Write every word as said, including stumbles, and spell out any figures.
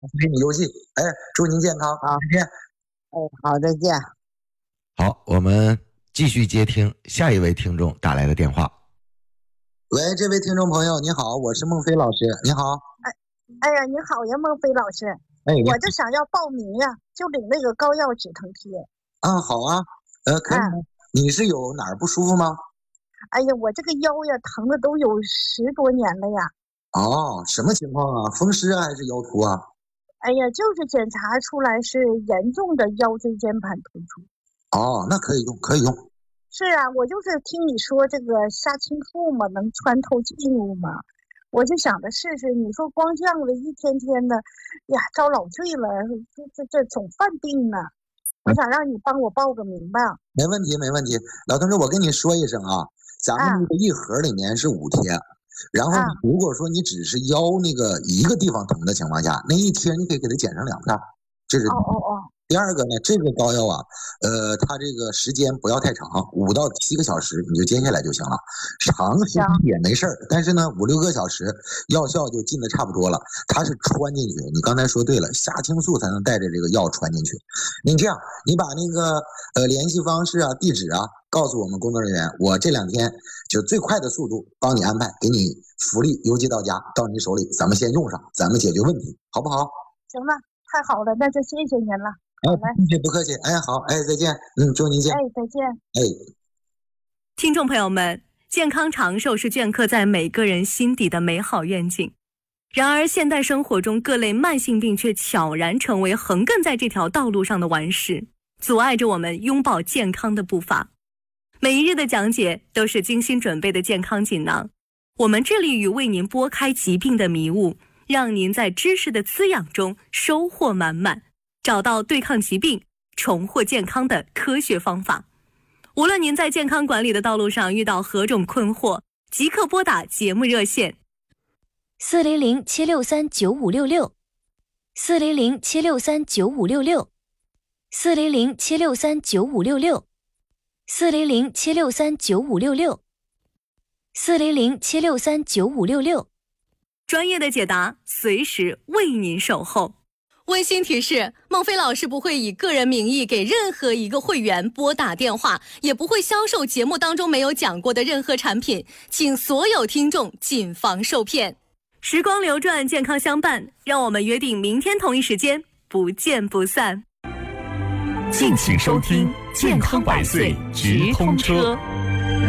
陪你游戏。哎，祝您健康， 好， 再见。 哎，好，再见。 好，我们继续接听下一位听众打来的电话。 喂，这位听众朋友，你好，我是孟非老师，你好。 哎，哎呀，你好呀，孟非老师。 哎， 我这想要报名呀，就领那个膏药止疼贴。 啊，好啊，呃，可以。啊、你是有哪儿不舒服吗？ 哎呀，我这个腰呀，疼的都有十多年了呀。 哦，什么情况啊？风湿啊，还是腰突啊？ 哎呀，就是检查出来是严重的腰椎间盘突出。 哦，那可以用，可以用。 是啊，我就是听你说这个虾青素嘛，能穿透进入嘛，我就想着试试。你说光这样的一天天的，呀，遭老罪了，这这这总犯病呢。我想让你帮我报个名吧。 没问题，没问题。老同志，我跟你说一声啊，咱们那个一盒里面是五贴，啊、然后如果说你只是腰那个一个地方疼的情况下，那一贴你可以给它剪成两片，这是。 哦哦哦。 第二个呢，这个膏药啊，呃，它这个时间不要太长，五到七个小时你就接下来就行了，长时间也没事儿，但是呢，五六个小时药效就进的差不多了。它是穿进去，你刚才说对了，虾青素才能带着这个药穿进去。你这样，你把那个呃联系方式啊、地址啊告诉我们工作人员，我这两天就最快的速度帮你安排，给你福利邮寄到家，到你手里，咱们先用上，咱们解决问题，好不好？ 行了，太好了，那就谢谢您了。 哎，不客气，不客气。哎，好，哎，再见。嗯，祝您见。 哎，再见。 哎， 听众朋友们，健康长寿是镌刻在每个人心底的美好愿景。然而，现代生活中各类慢性病却悄然成为横亘在这条道路上的顽石，阻碍着我们拥抱健康的步伐。每一日的讲解都是精心准备的健康锦囊，我们致力于为您拨开疾病的迷雾，让您在知识的滋养中收获满满。找到对抗疾病、重获健康的科学方法。无论您在健康管理的道路上遇到何种困惑，即刻拨打节目热线四零零七六三九五六六，四零零七六三九五六六，四零零七六三九五六六，四零零七六三九五六六，四零零七六三九五六六。 专业的解答，随时为您守候。温馨提示：孟非老师不会以个人名义给任何一个会员拨打电话，也不会销售节目当中没有讲过的任何产品，请所有听众谨防受骗。时光流转，健康相伴，让我们约定明天同一时间不见不散。 敬请收听《健康百岁直通车》。